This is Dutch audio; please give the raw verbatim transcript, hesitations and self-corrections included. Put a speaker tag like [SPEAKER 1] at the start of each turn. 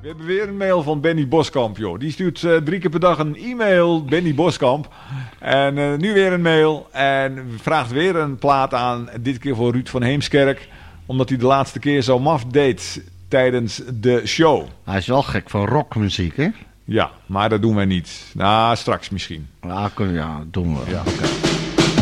[SPEAKER 1] We hebben weer een mail van Benny Boskamp, joh. Die stuurt uh, drie keer per dag een e-mail, Benny Boskamp. En uh, nu weer een mail en vraagt weer een plaat aan. Dit keer voor Ruud van Heemskerk. Omdat hij de laatste keer zo maf deed tijdens de show.
[SPEAKER 2] Hij is wel gek van rockmuziek, hè?
[SPEAKER 1] Ja, maar dat doen wij niet. Nou, straks misschien.
[SPEAKER 2] Ja, kun- ja doen we.
[SPEAKER 1] Ja.
[SPEAKER 2] Okay.